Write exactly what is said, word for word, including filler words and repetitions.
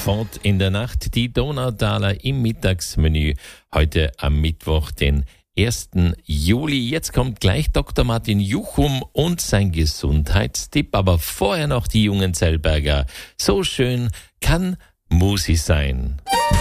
Fort in der Nacht, die Donaudaler im Mittagsmenü. Heute am Mittwoch, den ersten Juli. Jetzt kommt gleich Doktor Martin Juchum und sein Gesundheitstipp. Aber vorher noch die jungen Zellberger. So schön kann Musi sein.